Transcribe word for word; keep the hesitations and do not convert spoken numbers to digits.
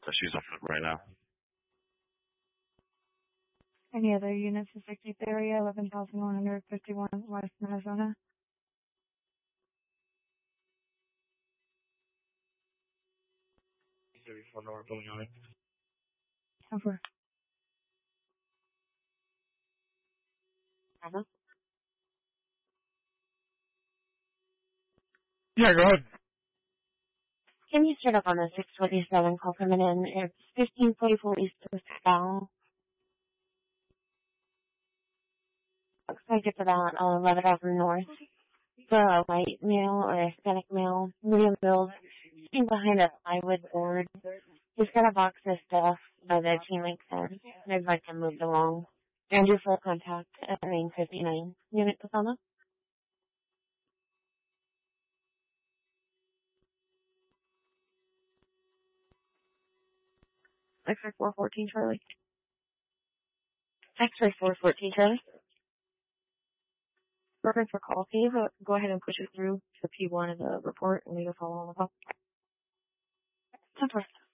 but she's on foot right now. Any other units in sixteenth area, eleven thousand one hundred fifty-one West Arizona? thirty-four North Illinois. Over. Uh-huh. Yeah, go ahead. Can you start up on the six twenty-seven call coming in? It's fifteen forty-four East westbound. Looks like it's about uh, eleven over north. For a white male or a Hispanic male, medium build, sitting behind a plywood board. He's got a box of stuff by the chain link fence. I'd like to move along. And do full contact at nine fifty-nine. Unit Kasama? X-ray four fourteen Charlie. X-ray four fourteen Charlie. Perfect for call. Can you go, go ahead and push it through to P one of the report and leave a follow on the call? ten four.